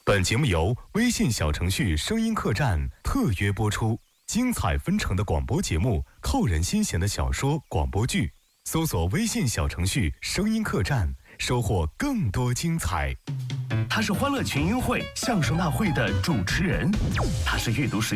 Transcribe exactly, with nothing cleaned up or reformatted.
本节目由微信小程序声音客栈特约播出，精彩纷呈的广播节目，扣人心弦的小说广播剧，搜索微信小程序声音客栈，收获更多精彩。 他是欢乐群英会相声大会的主持人，他是阅读时